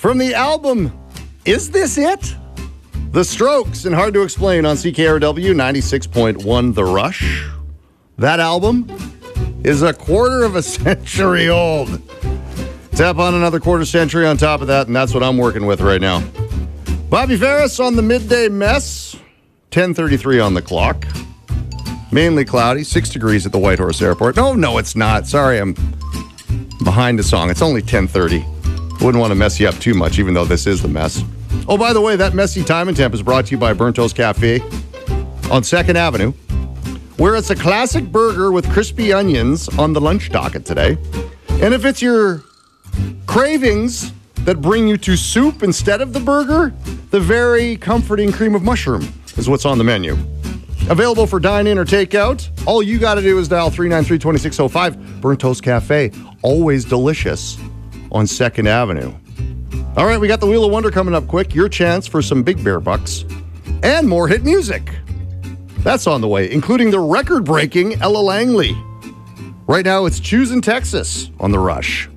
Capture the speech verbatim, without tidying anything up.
From the album, Is This It? The Strokes, and Hard to Explain on C K R W ninety-six point one The Rush. That album is a quarter of a century old. Tap on another quarter century on top of that, and that's what I'm working with right now. Bobby Ferris on the Midday Mess. ten thirty-three on the clock. Mainly cloudy, six degrees at the Whitehorse Airport. No, no, it's not. Sorry, I'm behind the song. It's only ten thirty. Wouldn't want to mess you up too much, even though this is the mess. Oh, by the way, that messy time and temp is brought to you by Burnt Toast Cafe on second Avenue, where it's a classic burger with crispy onions on the lunch docket today. And if it's your cravings that bring you to soup instead of the burger, the very comforting cream of mushroom is what's on the menu. Available for dine-in or takeout. All you got to do is dial three nine three, two six zero five. Burnt Toast Cafe, always delicious on second Avenue. All right, we got the Wheel of Wonder coming up quick. Your chance for some Big Bear bucks and more hit music. That's on the way, including the record-breaking Ella Langley. Right now, it's Choosing Texas on The Rush.